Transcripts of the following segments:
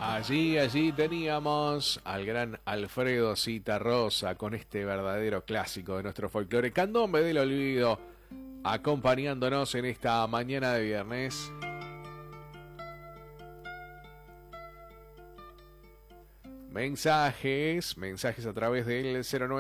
Allí teníamos al gran Alfredo Citarrosa con este verdadero clásico de nuestro folclore, Candombe del Olvido, acompañándonos en esta mañana de viernes. Mensajes a través del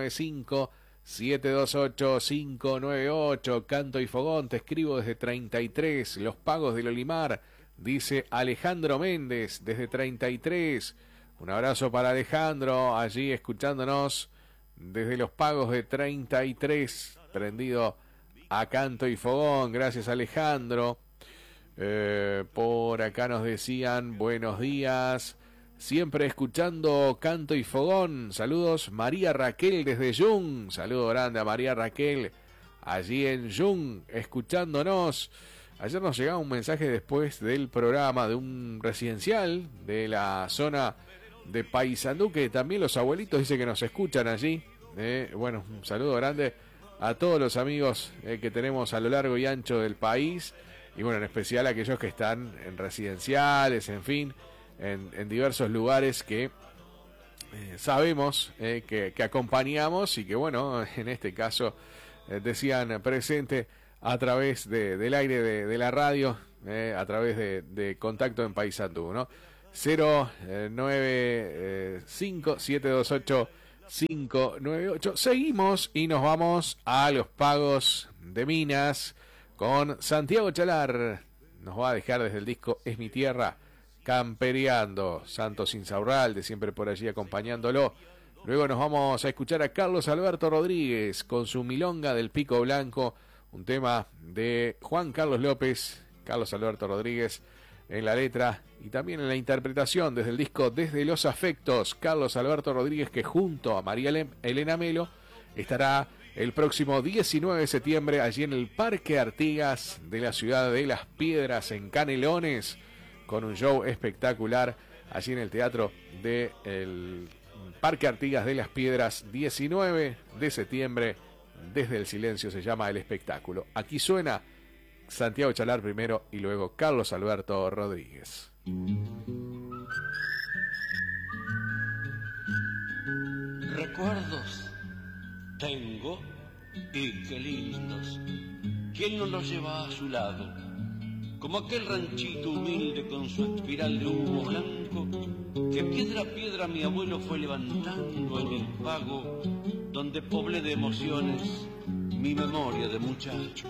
095-728-598, Canto y Fogón, te escribo desde 33, Los Pagos del Olimar, dice Alejandro Méndez desde 33. Un abrazo para Alejandro, allí escuchándonos desde Los Pagos de 33, prendido a Canto y Fogón. Gracias, Alejandro. Por acá nos decían buenos días, siempre escuchando Canto y Fogón. Saludos, María Raquel desde Jung. Saludo grande a María Raquel allí en Jung, escuchándonos. Ayer nos llegaba un mensaje después del programa de un residencial de la zona de Paysandú, que también los abuelitos dicen que nos escuchan allí. Bueno, un saludo grande a todos los amigos que tenemos a lo largo y ancho del país, y bueno, en especial a aquellos que están en residenciales, en fin, en diversos lugares que sabemos que acompañamos, y que bueno, en este caso decían presente a través del aire de la radio, a través de Contacto en Paysandú, ¿no? 095-728-598. Seguimos y nos vamos a los pagos de Minas con Santiago Chalar. Nos va a dejar desde el disco Es mi tierra, Campereando. Santos Insaurralde siempre por allí acompañándolo. Luego nos vamos a escuchar a Carlos Alberto Rodríguez con su Milonga del Pico Blanco, un tema de Juan Carlos López, Carlos Alberto Rodríguez en la letra y también en la interpretación desde el disco Desde los Afectos. Carlos Alberto Rodríguez, que junto a María Elena Melo estará el próximo 19 de septiembre allí en el Parque Artigas de la ciudad de Las Piedras, en Canelones, con un show espectacular allí en el Teatro del Parque Artigas de Las Piedras. 19 de septiembre, Desde el Silencio se llama el espectáculo. Aquí suena Santiago Chalar primero y luego Carlos Alberto Rodríguez. Recuerdos tengo, y qué lindos. ¿Quién no los lleva a su lado? Como aquel ranchito humilde con su espiral de humo blanco que piedra a piedra mi abuelo fue levantando en el pago, donde poblé de emociones mi memoria de muchacho.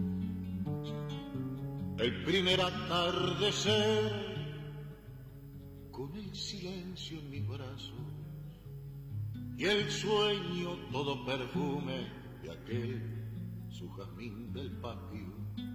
El primer atardecer, con el silencio en mis brazos y el sueño todo perfume de aquel su jazmín del patio.